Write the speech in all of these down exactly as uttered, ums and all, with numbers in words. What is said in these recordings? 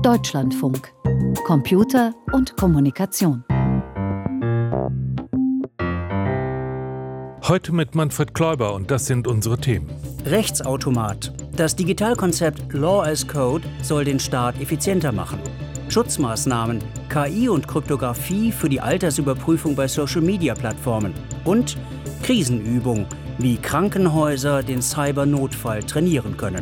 Deutschlandfunk. Computer und Kommunikation. Heute mit Manfred Kläuber und das sind unsere Themen. Rechtsautomat. Das Digitalkonzept Law as Code soll den Staat effizienter machen. Schutzmaßnahmen, K I und Kryptographie für die Altersüberprüfung bei Social-Media-Plattformen. Und Krisenübung, wie Krankenhäuser den Cybernotfall trainieren können.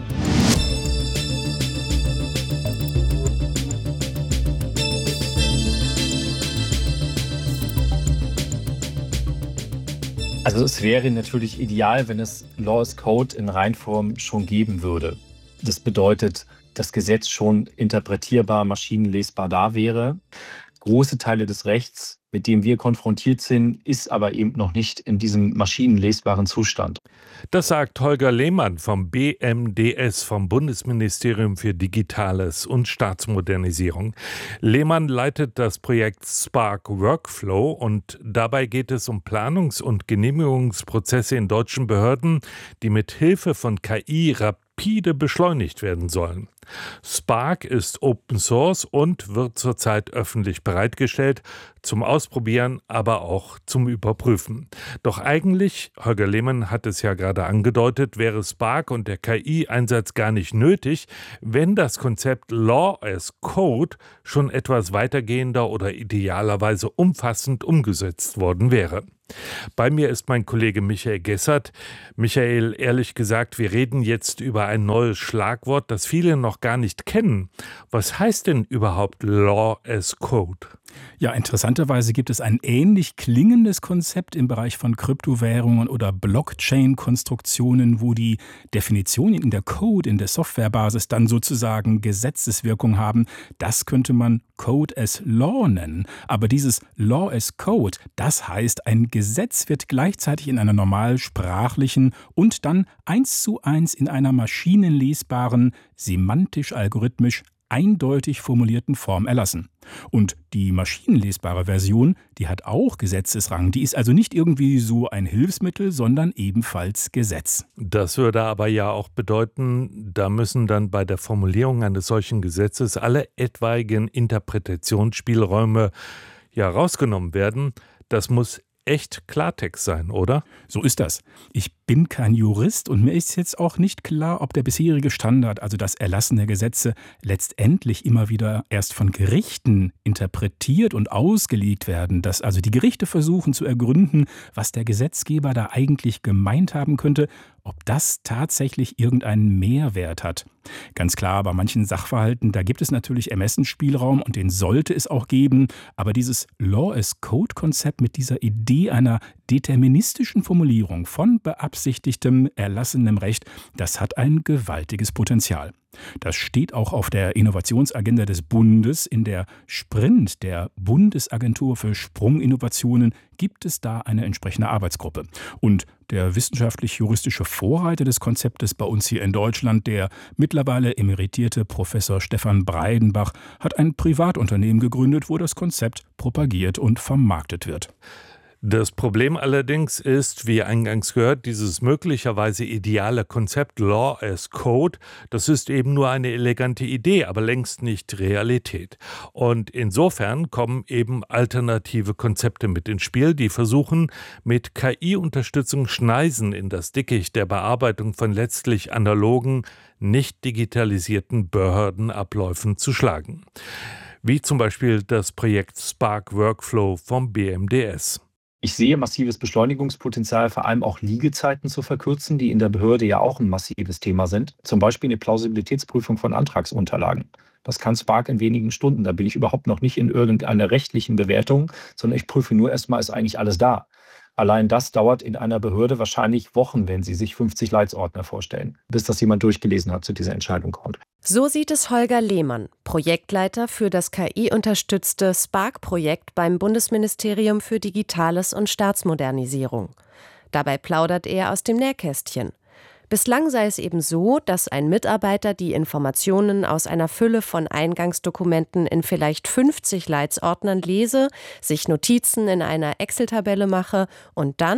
Also es wäre natürlich ideal, wenn es Law as Code in Reinform schon geben würde. Das bedeutet, das Gesetz schon interpretierbar, maschinenlesbar da wäre. Große Teile des Rechts, mit dem wir konfrontiert sind, ist aber eben noch nicht in diesem maschinenlesbaren Zustand. Das sagt Holger Lehmann vom B M D S, vom Bundesministerium für Digitales und Staatsmodernisierung. Lehmann leitet das Projekt Spark Workflow und dabei geht es um Planungs- und Genehmigungsprozesse in deutschen Behörden, die mit Hilfe von K I rapide beschleunigt werden sollen. Spark ist Open Source und wird zurzeit öffentlich bereitgestellt, zum Ausprobieren, aber auch zum Überprüfen. Doch eigentlich, Holger Lehmann hat es ja gerade angedeutet, wäre Spark und der K I-Einsatz gar nicht nötig, wenn das Konzept Law as Code schon etwas weitergehender oder idealerweise umfassend umgesetzt worden wäre. Bei mir ist mein Kollege Michael Gessert. Michael, ehrlich gesagt, wir reden jetzt über ein neues Schlagwort, das viele noch gar nicht kennen. Was heißt denn überhaupt Law as Code? Ja, interessanterweise gibt es ein ähnlich klingendes Konzept im Bereich von Kryptowährungen oder Blockchain-Konstruktionen, wo die Definitionen in der Code, in der Softwarebasis dann sozusagen Gesetzeswirkung haben. Das könnte man Code as Law nennen. Aber dieses Law as Code, das heißt, ein Gesetz wird gleichzeitig in einer normal sprachlichen und dann eins zu eins in einer maschinenlesbaren, semantisch-algorithmisch eindeutig formulierten Form erlassen. Und die maschinenlesbare Version, die hat auch Gesetzesrang. Die ist also nicht irgendwie so ein Hilfsmittel, sondern ebenfalls Gesetz. Das würde aber ja auch bedeuten, da müssen dann bei der Formulierung eines solchen Gesetzes alle etwaigen Interpretationsspielräume ja rausgenommen werden. Das muss echt Klartext sein, oder? So ist das. Ich bin kein Jurist und mir ist jetzt auch nicht klar, ob der bisherige Standard, also das Erlassen der Gesetze, letztendlich immer wieder erst von Gerichten interpretiert und ausgelegt werden, dass also die Gerichte versuchen zu ergründen, was der Gesetzgeber da eigentlich gemeint haben könnte, ob das tatsächlich irgendeinen Mehrwert hat. Ganz klar, bei manchen Sachverhalten, da gibt es natürlich Ermessensspielraum und den sollte es auch geben, aber dieses Law as Code-Konzept mit dieser Idee einer deterministischen Formulierung von beabsichtigtem, erlassenem Recht, das hat ein gewaltiges Potenzial. Das steht auch auf der Innovationsagenda des Bundes. In der Sprint, der Bundesagentur für Sprunginnovationen, gibt es da eine entsprechende Arbeitsgruppe. Und der wissenschaftlich-juristische Vorreiter des Konzeptes bei uns hier in Deutschland, der mittlerweile emeritierte Professor Stefan Breidenbach, hat ein Privatunternehmen gegründet, wo das Konzept propagiert und vermarktet wird. Das Problem allerdings ist, wie eingangs gehört, dieses möglicherweise ideale Konzept Law as Code, das ist eben nur eine elegante Idee, aber längst nicht Realität. Und insofern kommen eben alternative Konzepte mit ins Spiel, die versuchen, mit K I-Unterstützung Schneisen in das Dickicht der Bearbeitung von letztlich analogen, nicht digitalisierten Behördenabläufen zu schlagen. Wie zum Beispiel das Projekt Spark Workflow vom B M D S. Ich sehe massives Beschleunigungspotenzial, vor allem auch Liegezeiten zu verkürzen, die in der Behörde ja auch ein massives Thema sind. Zum Beispiel eine Plausibilitätsprüfung von Antragsunterlagen. Das kann Spark in wenigen Stunden. Da bin ich überhaupt noch nicht in irgendeiner rechtlichen Bewertung, sondern ich prüfe nur erstmal, ist eigentlich alles da. Allein das dauert in einer Behörde wahrscheinlich Wochen, wenn Sie sich fünfzig Leitsordner vorstellen, bis das jemand durchgelesen hat, zu dieser Entscheidung kommt. So sieht es Holger Lehmann, Projektleiter für das K I-unterstützte Spark-Projekt beim Bundesministerium für Digitales und Staatsmodernisierung. Dabei plaudert er aus dem Nähkästchen. Bislang sei es eben so, dass ein Mitarbeiter die Informationen aus einer Fülle von Eingangsdokumenten in vielleicht fünfzig Leitsordnern lese, sich Notizen in einer Excel-Tabelle mache und dann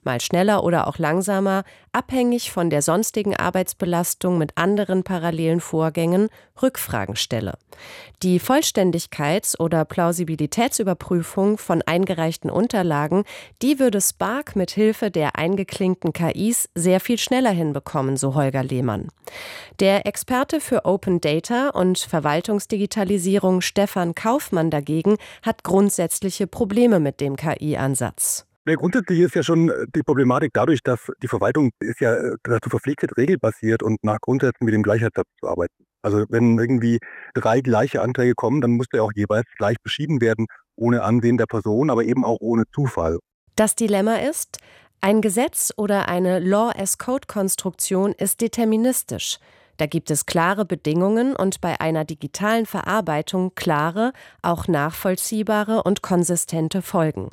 mal schneller oder auch langsamer, abhängig von der sonstigen Arbeitsbelastung mit anderen parallelen Vorgängen, Rückfragen stelle. Die Vollständigkeits- oder Plausibilitätsüberprüfung von eingereichten Unterlagen, die würde Spark mit Hilfe der eingeklinkten K Is sehr viel schneller hinbekommen, so Holger Lehmann. Der Experte für Open Data und Verwaltungsdigitalisierung Stefan Kaufmann dagegen hat grundsätzliche Probleme mit dem K I-Ansatz. Ja, grundsätzlich ist ja schon die Problematik dadurch, dass die Verwaltung ist ja dazu verpflichtet, regelbasiert und nach Grundsätzen wie dem Gleichheitssatz zu arbeiten. Also wenn irgendwie drei gleiche Anträge kommen, dann muss der auch jeweils gleich beschieden werden, ohne Ansehen der Person, aber eben auch ohne Zufall. Das Dilemma ist, ein Gesetz oder eine Law-as-Code-Konstruktion ist deterministisch. Da gibt es klare Bedingungen und bei einer digitalen Verarbeitung klare, auch nachvollziehbare und konsistente Folgen.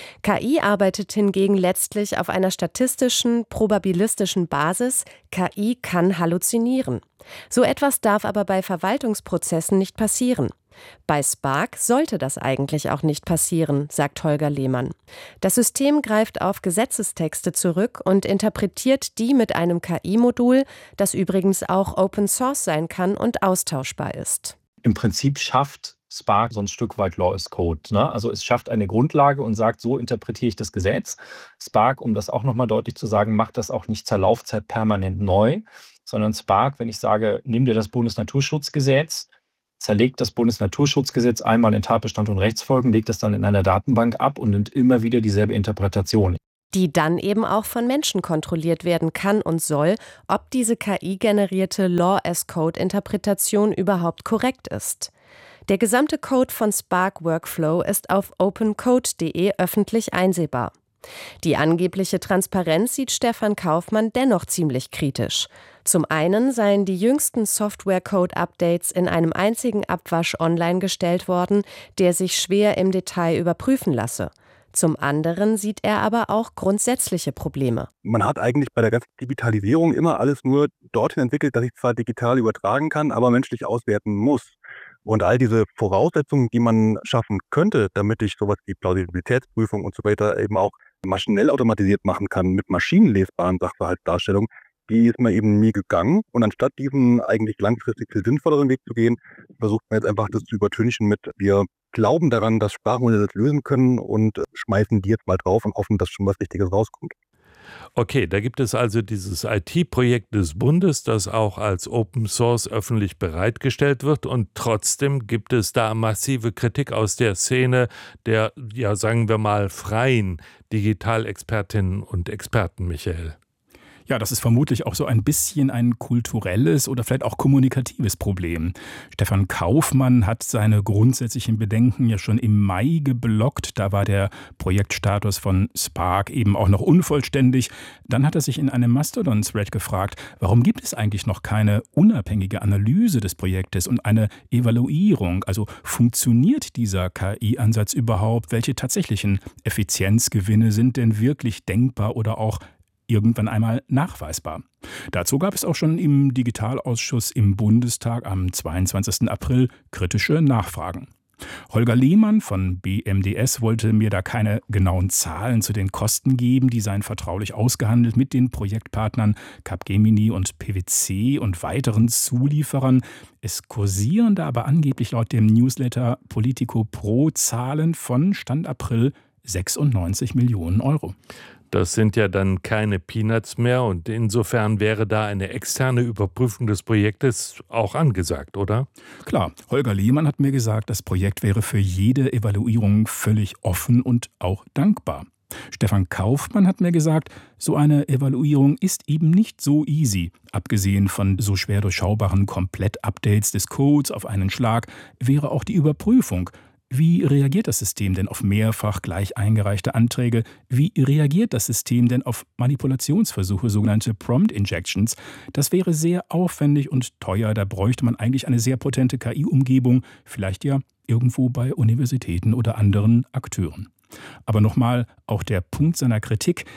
K I arbeitet hingegen letztlich auf einer statistischen, probabilistischen Basis. K I kann halluzinieren. So etwas darf aber bei Verwaltungsprozessen nicht passieren. Bei Spark sollte das eigentlich auch nicht passieren, sagt Holger Lehmann. Das System greift auf Gesetzestexte zurück und interpretiert die mit einem K I-Modul, das übrigens auch Open Source sein kann und austauschbar ist. Im Prinzip schafft Spark so ein Stück weit Law as Code. Ne? Also es schafft eine Grundlage und sagt, so interpretiere ich das Gesetz. Spark, um das auch nochmal deutlich zu sagen, macht das auch nicht zur Laufzeit permanent neu, sondern Spark, wenn ich sage, nimm dir das Bundesnaturschutzgesetz, zerlegt das Bundesnaturschutzgesetz einmal in Tatbestand und Rechtsfolgen, legt das dann in einer Datenbank ab und nimmt immer wieder dieselbe Interpretation. Die dann eben auch von Menschen kontrolliert werden kann und soll, ob diese K I-generierte Law-as-Code-Interpretation überhaupt korrekt ist. Der gesamte Code von Spark Workflow ist auf opencode punkt de öffentlich einsehbar. Die angebliche Transparenz sieht Stefan Kaufmann dennoch ziemlich kritisch. Zum einen seien die jüngsten Software-Code-Updates in einem einzigen Abwasch online gestellt worden, der sich schwer im Detail überprüfen lasse. Zum anderen sieht er aber auch grundsätzliche Probleme. Man hat eigentlich bei der ganzen Digitalisierung immer alles nur dorthin entwickelt, dass ich zwar digital übertragen kann, aber menschlich auswerten muss. Und all diese Voraussetzungen, die man schaffen könnte, damit ich sowas wie Plausibilitätsprüfung und so weiter eben auch maschinell automatisiert machen kann mit maschinenlesbaren Sachverhaltsdarstellungen, die ist mir eben nie gegangen. Und anstatt diesen eigentlich langfristig viel sinnvolleren Weg zu gehen, versucht man jetzt einfach das zu übertünchen mit, wir glauben daran, dass Sprachmodelle das lösen können und schmeißen die jetzt mal drauf und hoffen, dass schon was Richtiges rauskommt. Okay, da gibt es also dieses I T-Projekt des Bundes, das auch als Open Source öffentlich bereitgestellt wird, und trotzdem gibt es da massive Kritik aus der Szene der, ja sagen wir mal, freien Digitalexpertinnen und Experten, Michael. Ja, das ist vermutlich auch so ein bisschen ein kulturelles oder vielleicht auch kommunikatives Problem. Stefan Kaufmann hat seine grundsätzlichen Bedenken ja schon im Mai geblockt. Da war der Projektstatus von Spark eben auch noch unvollständig. Dann hat er sich in einem Mastodon-Thread gefragt, warum gibt es eigentlich noch keine unabhängige Analyse des Projektes und eine Evaluierung? Also funktioniert dieser K I-Ansatz überhaupt? Welche tatsächlichen Effizienzgewinne sind denn wirklich denkbar oder auch irgendwann einmal nachweisbar? Dazu gab es auch schon im Digitalausschuss im Bundestag am zweiundzwanzigsten April kritische Nachfragen. Holger Lehmann von B M D S wollte mir da keine genauen Zahlen zu den Kosten geben. Die seien vertraulich ausgehandelt mit den Projektpartnern Capgemini und P W C und weiteren Zulieferern. Es kursieren da aber angeblich laut dem Newsletter Politico Pro Zahlen von Stand April sechsundneunzig Millionen Euro. Das sind ja dann keine Peanuts mehr, und insofern wäre da eine externe Überprüfung des Projektes auch angesagt, oder? Klar, Holger Lehmann hat mir gesagt, das Projekt wäre für jede Evaluierung völlig offen und auch dankbar. Stefan Kaufmann hat mir gesagt, so eine Evaluierung ist eben nicht so easy. Abgesehen von so schwer durchschaubaren Komplett-Updates des Codes auf einen Schlag wäre auch die Überprüfung. Wie reagiert das System denn auf mehrfach gleich eingereichte Anträge? Wie reagiert das System denn auf Manipulationsversuche, sogenannte Prompt Injections? Das wäre sehr aufwendig und teuer. Da bräuchte man eigentlich eine sehr potente K I-Umgebung, vielleicht ja irgendwo bei Universitäten oder anderen Akteuren. Aber nochmal, auch der Punkt seiner Kritik: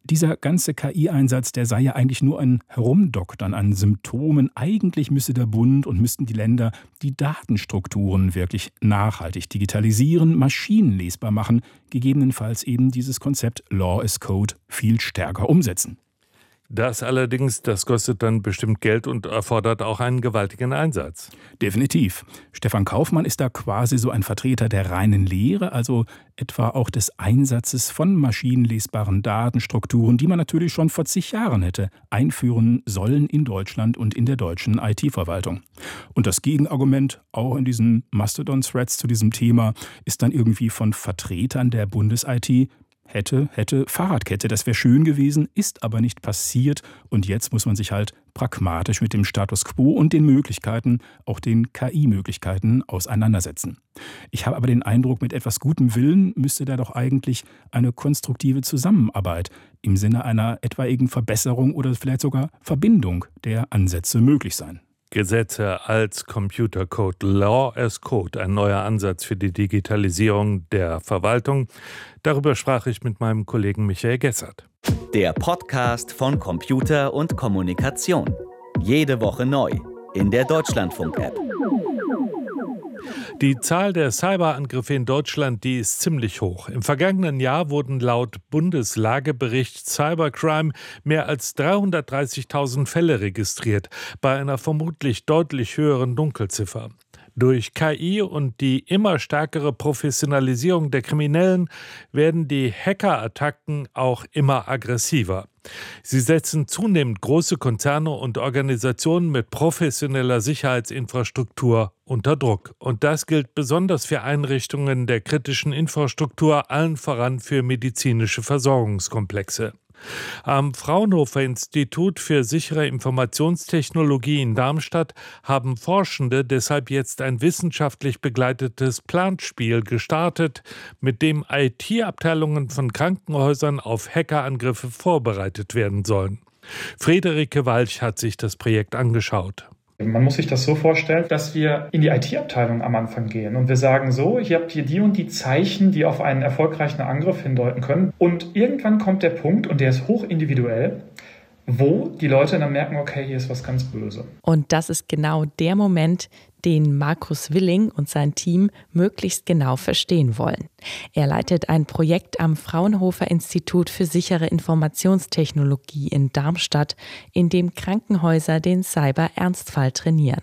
dieser ganze K I-Einsatz, der sei ja eigentlich nur ein Herumdoktern an Symptomen. Eigentlich müsste der Bund und müssten die Länder die Datenstrukturen wirklich nachhaltig digitalisieren, maschinenlesbar machen, gegebenenfalls eben dieses Konzept Law as Code viel stärker umsetzen. Das allerdings, das kostet dann bestimmt Geld und erfordert auch einen gewaltigen Einsatz. Definitiv. Stefan Kaufmann ist da quasi so ein Vertreter der reinen Lehre, also etwa auch des Einsatzes von maschinenlesbaren Datenstrukturen, die man natürlich schon vor zig Jahren hätte einführen sollen in Deutschland und in der deutschen I T-Verwaltung. Und das Gegenargument, auch in diesen Mastodon-Threads zu diesem Thema, ist dann irgendwie von Vertretern der Bundes-I T: Hätte, hätte, Fahrradkette, das wäre schön gewesen, ist aber nicht passiert. Und jetzt muss man sich halt pragmatisch mit dem Status quo und den Möglichkeiten, auch den K I-Möglichkeiten, auseinandersetzen. Ich habe aber den Eindruck, mit etwas gutem Willen müsste da doch eigentlich eine konstruktive Zusammenarbeit im Sinne einer etwaigen Verbesserung oder vielleicht sogar Verbindung der Ansätze möglich sein. Gesetze als Computercode, Law as Code, ein neuer Ansatz für die Digitalisierung der Verwaltung. Darüber sprach ich mit meinem Kollegen Michael Gessert. Der Podcast von Computer und Kommunikation. Jede Woche neu in der Deutschlandfunk-App. Die Zahl der Cyberangriffe in Deutschland, die ist ziemlich hoch. Im vergangenen Jahr wurden laut Bundeslagebericht Cybercrime mehr als dreihundertdreißigtausend Fälle registriert, bei einer vermutlich deutlich höheren Dunkelziffer. Durch K I und die immer stärkere Professionalisierung der Kriminellen werden die Hackerattacken auch immer aggressiver. Sie setzen zunehmend große Konzerne und Organisationen mit professioneller Sicherheitsinfrastruktur unter Druck. Und das gilt besonders für Einrichtungen der kritischen Infrastruktur, allen voran für medizinische Versorgungskomplexe. Am Fraunhofer Institut für sichere Informationstechnologie in Darmstadt haben Forschende deshalb jetzt ein wissenschaftlich begleitetes Planspiel gestartet, mit dem I T-Abteilungen von Krankenhäusern auf Hackerangriffe vorbereitet werden sollen. Friederike Walch hat sich das Projekt angeschaut. Man muss sich das so vorstellen, dass wir in die I T-Abteilung am Anfang gehen und wir sagen so, ihr habt hier die und die Zeichen, die auf einen erfolgreichen Angriff hindeuten können. Und irgendwann kommt der Punkt, und der ist hochindividuell, wo die Leute dann merken, okay, hier ist was ganz böse. Und das ist genau der Moment, den Markus Willing und sein Team möglichst genau verstehen wollen. Er leitet ein Projekt am Fraunhofer Institut für sichere Informationstechnologie in Darmstadt, in dem Krankenhäuser den Cyber-Ernstfall trainieren.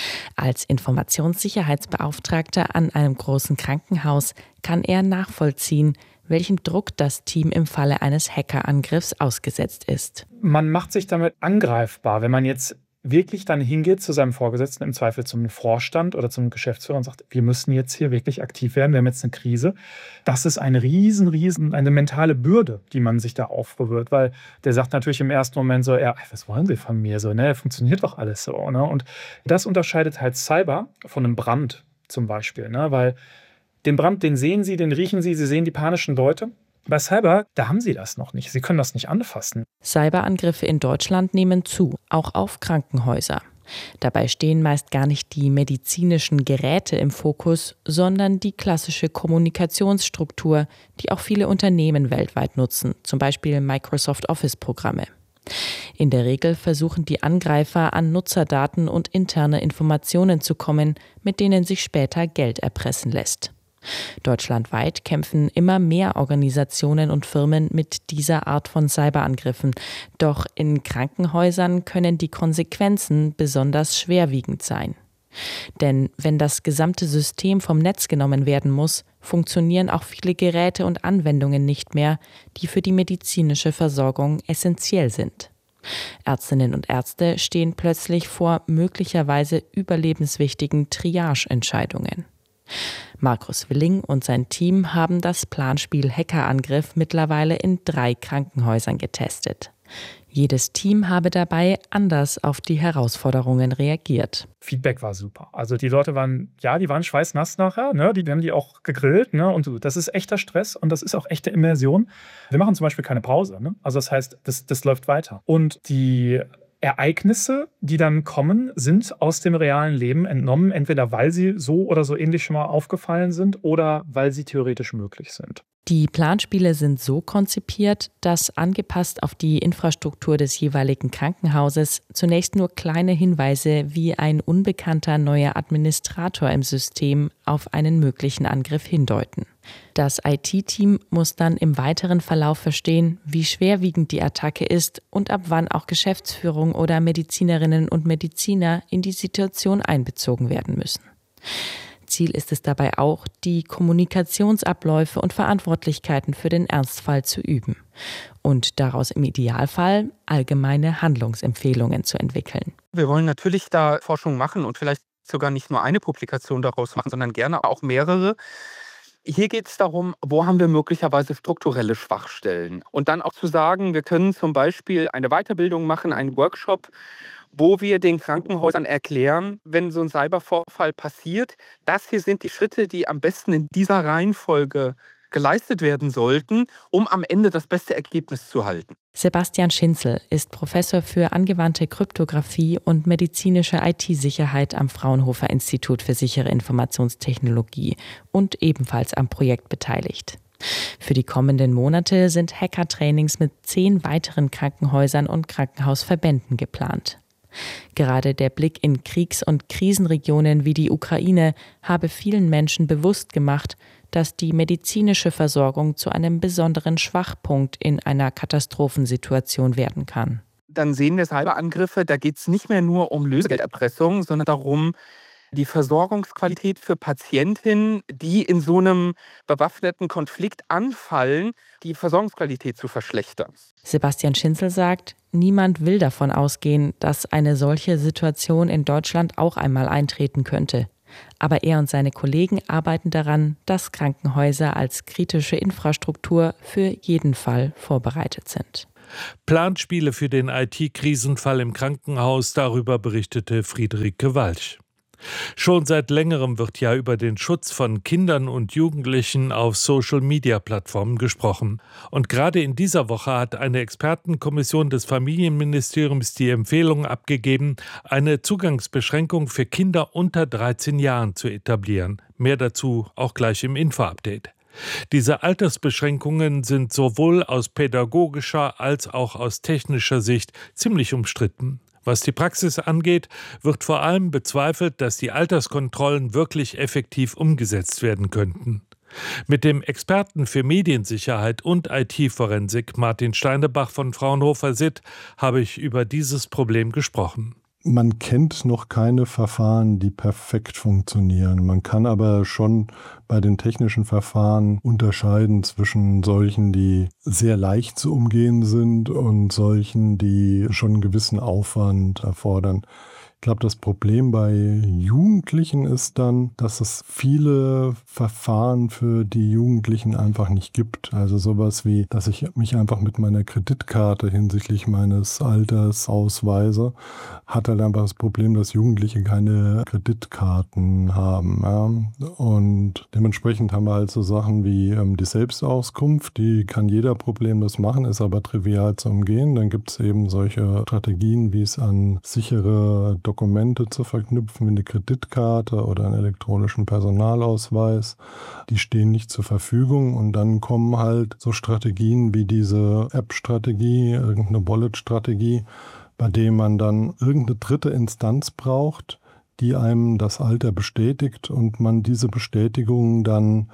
Als Informationssicherheitsbeauftragter an einem großen Krankenhaus kann er nachvollziehen, welchem Druck das Team im Falle eines Hackerangriffs ausgesetzt ist. Man macht sich damit angreifbar, wenn man jetzt wirklich dann hingeht zu seinem Vorgesetzten, im Zweifel zum Vorstand oder zum Geschäftsführer und sagt, wir müssen jetzt hier wirklich aktiv werden, wir haben jetzt eine Krise. Das ist eine riesen, riesen, eine mentale Bürde, die man sich da aufbewirkt, weil der sagt natürlich im ersten Moment so, ja, was wollen Sie von mir so, ne, funktioniert doch alles so, ne? Und das unterscheidet halt Cyber von einem Brand zum Beispiel, ne, weil den Brand, den sehen Sie, den riechen Sie, Sie sehen die panischen Leute. Bei Cyber, da haben Sie das noch nicht. Sie können das nicht anfassen. Cyberangriffe in Deutschland nehmen zu, auch auf Krankenhäuser. Dabei stehen meist gar nicht die medizinischen Geräte im Fokus, sondern die klassische Kommunikationsstruktur, die auch viele Unternehmen weltweit nutzen, zum Beispiel Microsoft Office-Programme. In der Regel versuchen die Angreifer, an Nutzerdaten und interne Informationen zu kommen, mit denen sich später Geld erpressen lässt. Deutschlandweit kämpfen immer mehr Organisationen und Firmen mit dieser Art von Cyberangriffen. Doch in Krankenhäusern können die Konsequenzen besonders schwerwiegend sein. Denn wenn das gesamte System vom Netz genommen werden muss, funktionieren auch viele Geräte und Anwendungen nicht mehr, die für die medizinische Versorgung essentiell sind. Ärztinnen und Ärzte stehen plötzlich vor möglicherweise überlebenswichtigen Triage-Entscheidungen. Markus Willing und sein Team haben das Planspiel Hackerangriff mittlerweile in drei Krankenhäusern getestet. Jedes Team habe dabei anders auf die Herausforderungen reagiert. Feedback war super. Also die Leute waren, ja, die waren schweißnass nachher, ne? Die, wir haben die auch gegrillt, ne? Und das ist echter Stress und das ist auch echte Immersion. Wir machen zum Beispiel keine Pause, ne? Also das heißt, das, das läuft weiter. Und die Ereignisse, die dann kommen, sind aus dem realen Leben entnommen, entweder weil sie so oder so ähnlich schon mal aufgefallen sind oder weil sie theoretisch möglich sind. Die Planspiele sind so konzipiert, dass angepasst auf die Infrastruktur des jeweiligen Krankenhauses zunächst nur kleine Hinweise wie ein unbekannter neuer Administrator im System auf einen möglichen Angriff hindeuten. Das I T-Team muss dann im weiteren Verlauf verstehen, wie schwerwiegend die Attacke ist und ab wann auch Geschäftsführung oder Medizinerinnen und Mediziner in die Situation einbezogen werden müssen. Ziel ist es dabei auch, die Kommunikationsabläufe und Verantwortlichkeiten für den Ernstfall zu üben und daraus im Idealfall allgemeine Handlungsempfehlungen zu entwickeln. Wir wollen natürlich da Forschung machen und vielleicht sogar nicht nur eine Publikation daraus machen, sondern gerne auch mehrere. Hier geht es darum, wo haben wir möglicherweise strukturelle Schwachstellen. Und dann auch zu sagen, wir können zum Beispiel eine Weiterbildung machen, einen Workshop, wo wir den Krankenhäusern erklären, wenn so ein Cybervorfall passiert, das hier sind die Schritte, die am besten in dieser Reihenfolge geleistet werden sollten, um am Ende das beste Ergebnis zu halten. Sebastian Schinzel ist Professor für angewandte Kryptographie und medizinische I T-Sicherheit am Fraunhofer Institut für sichere Informationstechnologie und ebenfalls am Projekt beteiligt. Für die kommenden Monate sind Hacker-Trainings mit zehn weiteren Krankenhäusern und Krankenhausverbänden geplant. Gerade der Blick in Kriegs- und Krisenregionen wie die Ukraine habe vielen Menschen bewusst gemacht, dass die medizinische Versorgung zu einem besonderen Schwachpunkt in einer Katastrophensituation werden kann. Dann sehen wir Cyberangriffe, da geht es nicht mehr nur um Lösegelderpressung, sondern darum, die Versorgungsqualität für Patientinnen, die in so einem bewaffneten Konflikt anfallen, die Versorgungsqualität zu verschlechtern. Sebastian Schinzel sagt, niemand will davon ausgehen, dass eine solche Situation in Deutschland auch einmal eintreten könnte. Aber er und seine Kollegen arbeiten daran, dass Krankenhäuser als kritische Infrastruktur für jeden Fall vorbereitet sind. Planspiele für den I T-Krisenfall im Krankenhaus, darüber berichtete Friederike Walch. Schon seit längerem wird ja über den Schutz von Kindern und Jugendlichen auf Social-Media-Plattformen gesprochen. Und gerade in dieser Woche hat eine Expertenkommission des Familienministeriums die Empfehlung abgegeben, eine Zugangsbeschränkung für Kinder unter dreizehn Jahren zu etablieren. Mehr dazu auch gleich im Info-Update. Diese Altersbeschränkungen sind sowohl aus pädagogischer als auch aus technischer Sicht ziemlich umstritten. Was die Praxis angeht, wird vor allem bezweifelt, dass die Alterskontrollen wirklich effektiv umgesetzt werden könnten. Mit dem Experten für Mediensicherheit und I T-Forensik Martin Steinebach von Fraunhofer S I T habe ich über dieses Problem gesprochen. Man kennt noch keine Verfahren, die perfekt funktionieren. Man kann aber schon bei den technischen Verfahren unterscheiden zwischen solchen, die sehr leicht zu umgehen sind und solchen, die schon einen gewissen Aufwand erfordern. Ich glaube, das Problem bei Jugendlichen ist dann, dass es viele Verfahren für die Jugendlichen einfach nicht gibt. Also sowas wie, dass ich mich einfach mit meiner Kreditkarte hinsichtlich meines Alters ausweise, hat halt einfach das Problem, dass Jugendliche keine Kreditkarten haben. Ja. Und dementsprechend haben wir halt so Sachen wie ähm, die Selbstauskunft, die kann jeder problemlos machen, ist aber trivial zu umgehen. Dann gibt es eben solche Strategien, wie es an sichere Dokumente Dokumente zu verknüpfen, wie eine Kreditkarte oder einen elektronischen Personalausweis. Die stehen nicht zur Verfügung und dann kommen halt so Strategien wie diese App-Strategie, irgendeine Wallet-Strategie, bei dem man dann irgendeine dritte Instanz braucht, die einem das Alter bestätigt und man diese Bestätigung dann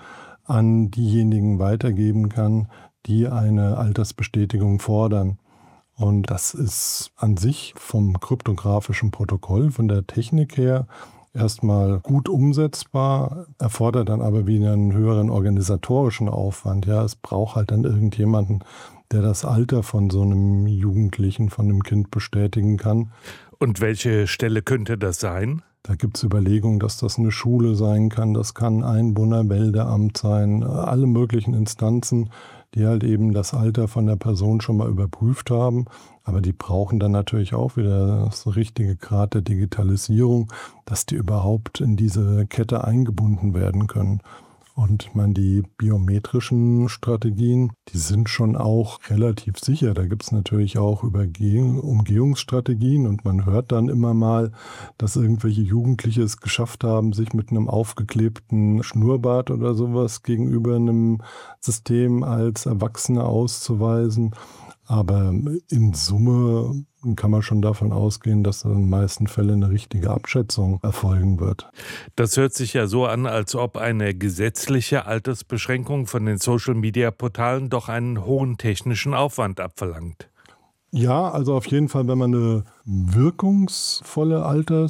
an diejenigen weitergeben kann, die eine Altersbestätigung fordern. Und das ist an sich vom kryptografischen Protokoll, von der Technik her, erstmal gut umsetzbar, erfordert dann aber wieder einen höheren organisatorischen Aufwand. Ja, es braucht halt dann irgendjemanden, der das Alter von so einem Jugendlichen, von einem Kind bestätigen kann. Und welche Stelle könnte das sein? Da gibt es Überlegungen, dass das eine Schule sein kann, das kann ein Einwohnermeldeamt sein, alle möglichen Instanzen, die halt eben das Alter von der Person schon mal überprüft haben. Aber die brauchen dann natürlich auch wieder das richtige Grad der Digitalisierung, dass die überhaupt in diese Kette eingebunden werden können. Und ich meine, die biometrischen Strategien, die sind schon auch relativ sicher. Da gibt es natürlich auch Übergehung, Umgehungsstrategien und man hört dann immer mal, dass irgendwelche Jugendliche es geschafft haben, sich mit einem aufgeklebten Schnurrbart oder sowas gegenüber einem System als Erwachsene auszuweisen. Aber in Summe kann man schon davon ausgehen, dass in den meisten Fällen eine richtige Abschätzung erfolgen wird. Das hört sich ja so an, als ob eine gesetzliche Altersbeschränkung von den Social-Media-Portalen doch einen hohen technischen Aufwand abverlangt. Ja, also auf jeden Fall, wenn man eine wirkungsvolle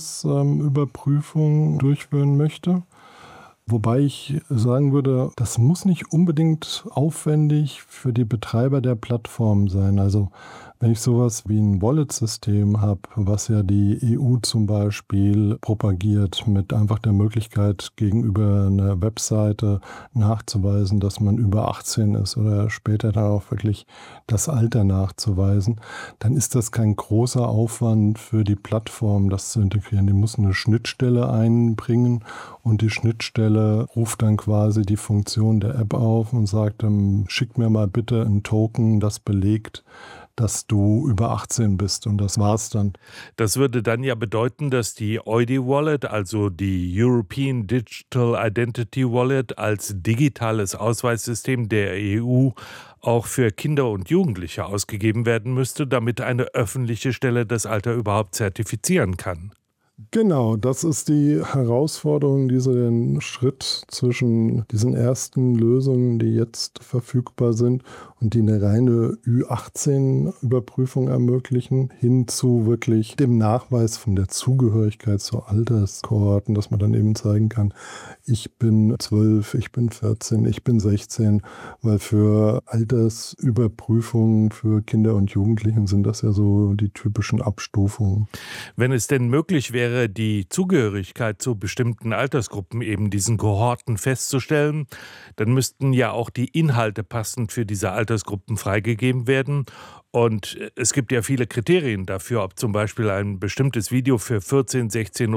Altersüberprüfung durchführen möchte. Wobei ich sagen würde, das muss nicht unbedingt aufwendig für die Betreiber der Plattform sein. Also wenn ich sowas wie ein Wallet-System habe, was ja die E U zum Beispiel propagiert, mit einfach der Möglichkeit, gegenüber einer Webseite nachzuweisen, dass man über achtzehn ist oder später dann auch wirklich das Alter nachzuweisen, dann ist das kein großer Aufwand für die Plattform, das zu integrieren. Die muss eine Schnittstelle einbringen und die Schnittstelle ruft dann quasi die Funktion der App auf und sagt, ähm, schick mir mal bitte ein Token, das belegt, dass du über achtzehn bist und das war's dann. Das würde dann ja bedeuten, dass die E U I D Wallet, also die European Digital Identity Wallet, als digitales Ausweissystem der E U auch für Kinder und Jugendliche ausgegeben werden müsste, damit eine öffentliche Stelle das Alter überhaupt zertifizieren kann. Genau, das ist die Herausforderung, diese den Schritt zwischen diesen ersten Lösungen, die jetzt verfügbar sind und die eine reine Ü achtzehn Überprüfung ermöglichen, hin zu wirklich dem Nachweis von der Zugehörigkeit zu Alterskohorten, dass man dann eben zeigen kann, ich bin zwölf, ich bin vierzehn, ich bin sechzehn, weil für Altersüberprüfungen für Kinder und Jugendlichen sind das ja so die typischen Abstufungen. Wenn es denn möglich wäre, die Zugehörigkeit zu bestimmten Altersgruppen, eben diesen Kohorten festzustellen, dann müssten ja auch die Inhalte passend für diese Altersgruppen freigegeben werden. Und es gibt ja viele Kriterien dafür, ob zum Beispiel ein bestimmtes Video für vierzehn, sechzehn